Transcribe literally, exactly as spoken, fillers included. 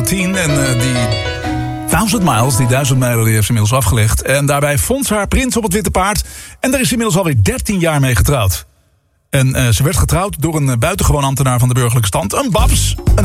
tien en uh, die duizend miles, die duizend mijlen, die heeft ze inmiddels afgelegd. En daarbij vond ze haar prins op het witte paard. En daar is ze inmiddels alweer dertien jaar mee getrouwd. En uh, ze werd getrouwd door een uh, buitengewoon ambtenaar van de burgerlijke stand, een babs. Een